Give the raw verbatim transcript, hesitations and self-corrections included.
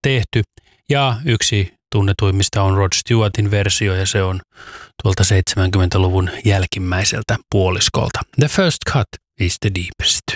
tehty. Ja yksi tunnetuimmista on Rod Stewartin versio, ja se on tuolta seitsemänkymmentäluvun jälkimmäiseltä puoliskolta. The First Cut is the Deepest.